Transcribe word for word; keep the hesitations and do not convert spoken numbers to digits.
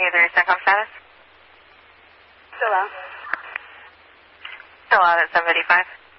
user SENCOM status? Still out. Still out at seven eighty-five.